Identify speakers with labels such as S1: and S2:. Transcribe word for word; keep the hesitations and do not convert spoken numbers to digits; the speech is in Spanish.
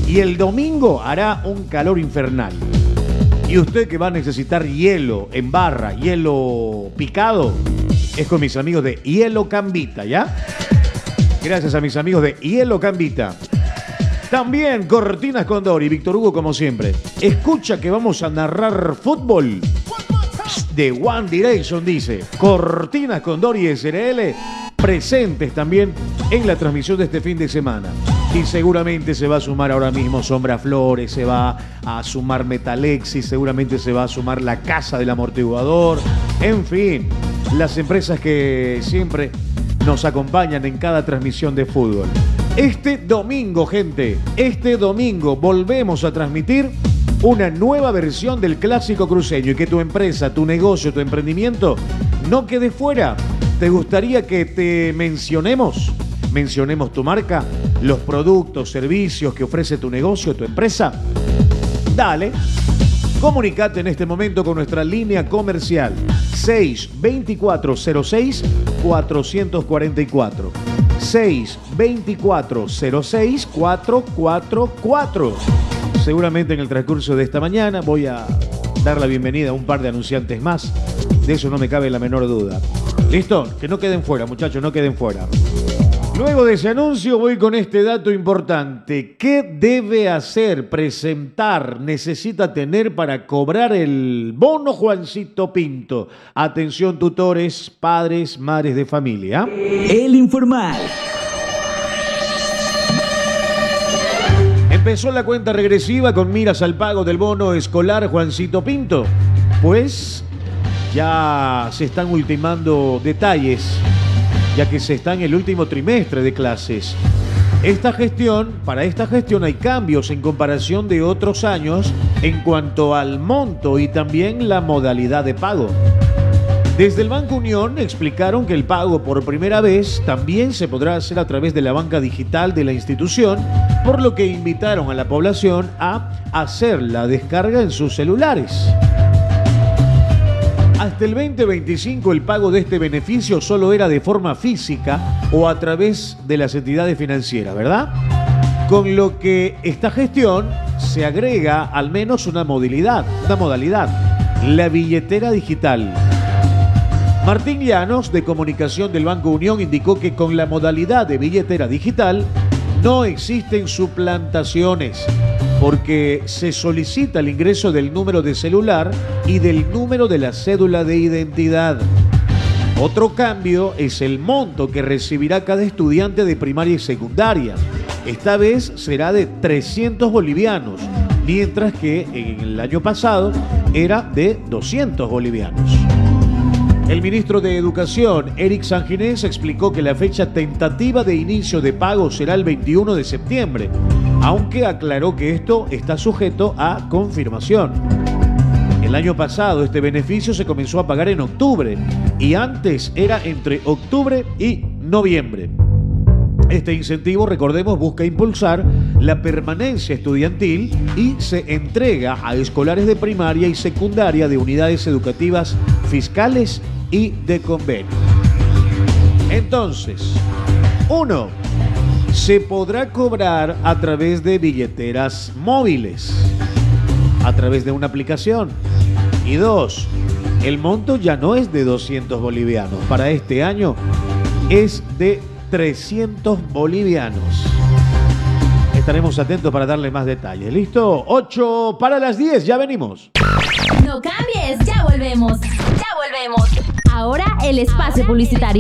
S1: Y el domingo hará un calor infernal. Y usted que va a necesitar hielo en barra, hielo picado, es con mis amigos de Hielo Cambita, ¿ya? Gracias a mis amigos de Hielo Cambita. También Cortinas Condori, Víctor Hugo como siempre. Escucha que vamos a narrar fútbol de One Direction, dice. Cortinas Condori S R L presentes también en la transmisión de este fin de semana. Y seguramente se va a sumar ahora mismo Sombra Flores, se va a sumar Metalexis, seguramente se va a sumar la Casa del Amortiguador. En fin, las empresas que siempre nos acompañan en cada transmisión de fútbol. Este domingo, gente, este domingo volvemos a transmitir una nueva versión del Clásico Cruceño y que tu empresa, tu negocio, tu emprendimiento no quede fuera. ¿Te gustaría que te mencionemos? Mencionemos tu marca, los productos, servicios que ofrece tu negocio, tu empresa. Dale, comunicate en este momento con nuestra línea comercial seis veinticuatro cero seis cuatrocientos cuarenta y cuatro. seis veinticuatro cero seis cuatrocientos cuarenta y cuatro. Seguramente en el transcurso de esta mañana voy a dar la bienvenida a un par de anunciantes más. De eso no me cabe la menor duda. ¿Listo? Que no queden fuera, muchachos, no queden fuera. Luego de ese anuncio voy con este dato importante. ¿Qué debe hacer, presentar, necesita tener para cobrar el bono Juancito Pinto? Atención, tutores, padres, madres de familia.
S2: El Informal.
S1: Empezó la cuenta regresiva con miras al pago del bono escolar Juancito Pinto. Pues ya se están ultimando detalles, ya que se está en el último trimestre de clases. Esta gestión, para esta gestión hay cambios en comparación de otros años en cuanto al monto y también la modalidad de pago. Desde el Banco Unión explicaron que el pago por primera vez también se podrá hacer a través de la banca digital de la institución, por lo que invitaron a la población a hacer la descarga en sus celulares. Hasta el veinte veinticinco el pago de este beneficio solo era de forma física o a través de las entidades financieras, ¿verdad? Con lo que esta gestión se agrega al menos una modalidad, una modalidad, la billetera digital. Martín Llanos, de Comunicación del Banco Unión, indicó que con la modalidad de billetera digital no existen suplantaciones, porque se solicita el ingreso del número de celular y del número de la cédula de identidad. Otro cambio es el monto que recibirá cada estudiante de primaria y secundaria. Esta vez será de trescientos bolivianos, mientras que en el año pasado era de doscientos bolivianos. El ministro de Educación, Eric Sanginés, explicó que la fecha tentativa de inicio de pago será el veintiuno de septiembre, aunque aclaró que esto está sujeto a confirmación. El año pasado este beneficio se comenzó a pagar en octubre y antes era entre octubre y noviembre. Este incentivo, recordemos, busca impulsar la permanencia estudiantil y se entrega a escolares de primaria y secundaria de unidades educativas fiscales y de convenio. Entonces, uno, se podrá cobrar a través de billeteras móviles, a través de una aplicación. Y dos, el monto ya no es de doscientos bolivianos. Para este año es de trescientos bolivianos. Estaremos atentos para darle más detalles. ¿Listo? ocho para las diez, ya venimos.
S3: No cambies, ya volvemos. Ya volvemos. Ahora el espacio publicitario.